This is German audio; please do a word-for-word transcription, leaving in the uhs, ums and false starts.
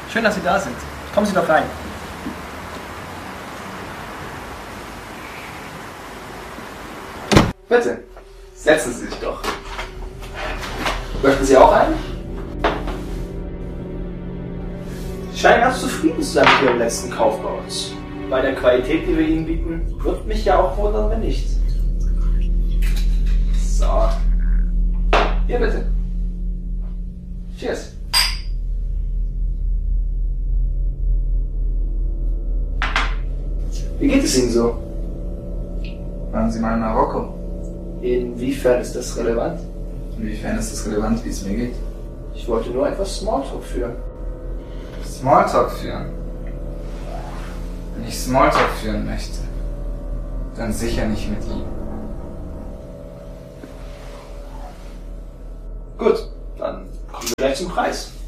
Schön, dass Sie da sind. Kommen Sie doch rein. Bitte, setzen Sie sich doch. Möchten Sie auch ein? Sie scheinen ganz zufrieden zu sein mit Ihrem letzten Kauf bei uns. Bei der Qualität, die wir Ihnen bieten, wird mich ja auch wundern, wenn nicht. So. Hier bitte. Cheers. Wie geht es Ihnen so? Waren Sie mal in Marokko? Inwiefern ist das relevant? Inwiefern ist es relevant, wie es mir geht? Ich wollte nur etwas Smalltalk führen. Smalltalk führen? Wenn ich Smalltalk führen möchte, dann sicher nicht mit ihm. Gut, dann kommen wir gleich zum Preis.